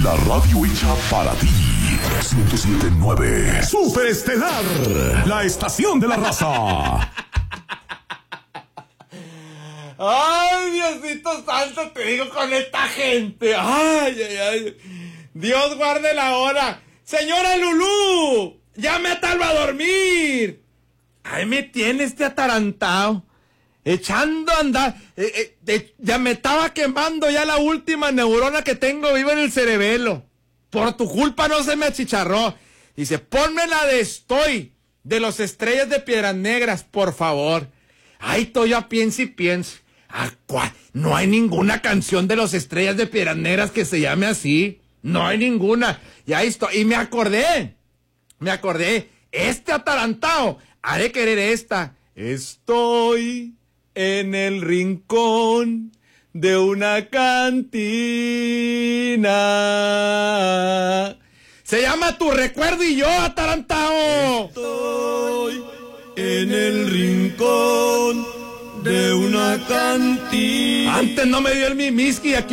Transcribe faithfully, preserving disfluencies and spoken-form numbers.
La radio hecha para ti. ciento siete punto nueve. Superestelar, la estación de la raza. Ay, Diosito santo, te digo con esta gente. Ay, ay, ay. Dios guarde la hora. Señora Lulú, ya me atalba a dormir. Ahí me tiene este atarantado. Echando a andar. Eh, eh, de, ya me estaba quemando ya la última neurona que tengo viva en el cerebelo. Por tu culpa no se me achicharró. Dice, ponme la de Estoy, de los Estrellas de Piedras Negras, por favor. Ay, todavía pienso y pienso. ¿A cuál? No hay ninguna canción de los Estrellas de Piedras Negras que se llame así. No hay ninguna. Y ahí estoy. Y me acordé. Me acordé. Este atarantado ha de querer esta. Estoy en el rincón de una cantina. Se llama Tu Recuerdo y Yo, atarantado. Estoy en el rincón de una cantina. Antes no me dio el mimiski aquí.